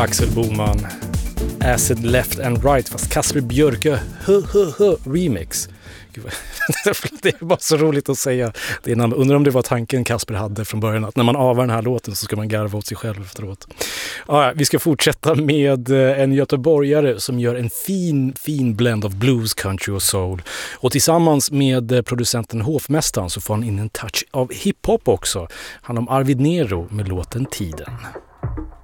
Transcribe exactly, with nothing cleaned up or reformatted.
Axel Boman, Acid Left and Right, fast Kasper Björke hu, hu, hu, remix. Det är bara så roligt att säga det innan. Undrar om det var tanken Kasper hade från början, att när man avar den här låten så ska man garva åt sig själv efteråt. Ja, vi ska fortsätta med en göteborgare som gör en fin, fin blend av blues, country och soul. Och tillsammans med producenten Hovmästaren så får han in en touch av hiphop också. Han om Arvid Nero med låten Tiden.